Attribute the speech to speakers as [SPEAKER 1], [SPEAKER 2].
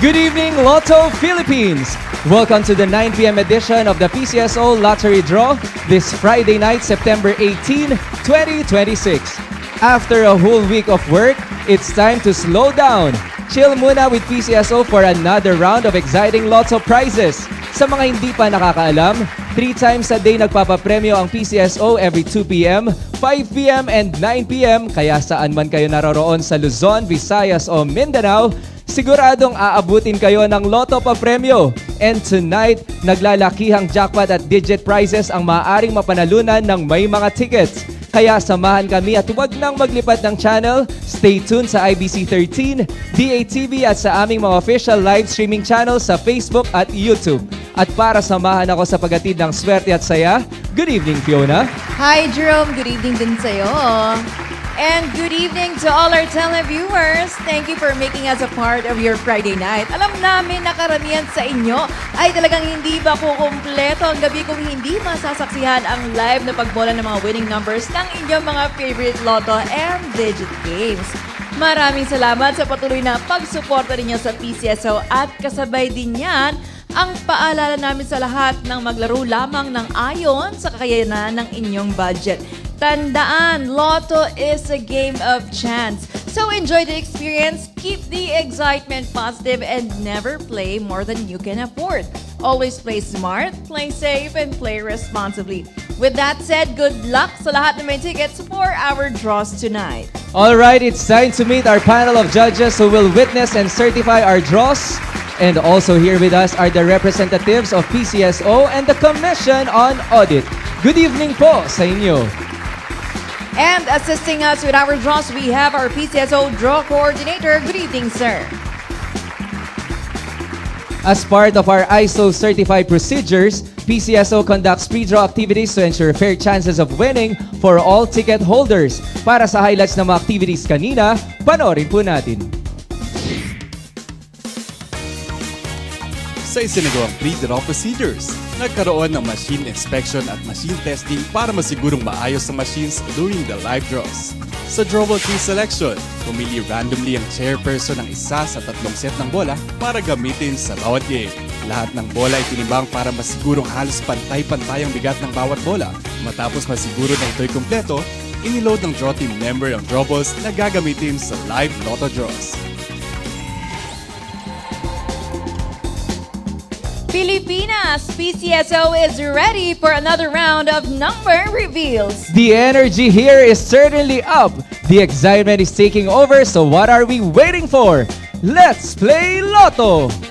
[SPEAKER 1] Good evening, Lotto Philippines! Welcome to the 9 p.m. edition of the PCSO Lottery Draw this Friday night, September 18, 2026. After a whole week of work, it's time to slow down. Chill muna with PCSO for another round of exciting Lotto prizes. Sa mga hindi pa nakakaalam, 3 times a day nagpapapremyo ang PCSO every 2 p.m., 5 p.m. and 9 p.m. Kaya saan man kayo naroroon sa Luzon, Visayas o Mindanao, siguradong aabutin kayo ng Lotto pa premyo. And tonight, naglalakihang jackpot at digit prizes ang maaaring mapanalunan ng may mga tickets. Kaya samahan kami at huwag nang maglipat ng channel. Stay tuned sa IBC 13, DATV at sa aming mga official live streaming channels sa Facebook at YouTube. At para samahan ako sa paghatid ng swerte at saya, good evening, Fiona.
[SPEAKER 2] Hi, Jerome. Good evening din sa'yo. And good evening to all our televiewers. Thank you for making us a part of your Friday night. Alam namin na karamihan sa inyo ay talagang hindi ba kukumpleto ang gabi kung hindi masasaksihan ang live na pagbola ng mga winning numbers ng inyong mga favorite Lotto and Digit games. Maraming salamat sa patuloy na pagsuporta ninyo sa PCSO at kasabay din yan ang paalala namin sa lahat ng maglaro lamang ng ayon sa kakayanan ng inyong budget. Tandaan, Lotto is a game of chance. So enjoy the experience, keep the excitement positive, and never play more than you can afford. Always play smart, play safe, and play responsibly. With that said, good luck sa lahat na may tickets for our draws tonight.
[SPEAKER 1] Alright, it's time to meet our panel of judges who will witness and certify our draws. And also here with us are the representatives of PCSO and the Commission on Audit. Good evening po sa inyo.
[SPEAKER 2] And assisting us with our draws, we have our PCSO Draw Coordinator. Good evening, sir.
[SPEAKER 1] As part of our ISO certified procedures, PCSO conducts pre-draw activities to ensure fair chances of winning for all ticket holders. Para sa highlights ng mga activities kanina, panoorin po natin.
[SPEAKER 3] Sa isinagawang pre-draw procedures, nagkaroon ng machine inspection at machine testing para masigurong maayos ang machines during the live draws. Sa drawable key selection, pumili randomly ang chairperson ng isa sa 3 set ng bola para gamitin sa bawat game. Lahat ng bola ay tinimbang para masigurong halos pantay-pantay ang bigat ng bawat bola. Matapos masiguro na ito'y kumpleto, iniload ng draw team member ang drawables na gagamitin sa live Lotto draws.
[SPEAKER 2] Pilipinas, PCSO is ready for another round of number reveals.
[SPEAKER 1] The energy here is certainly up. The excitement is taking over, so what are we waiting for? Let's play Lotto!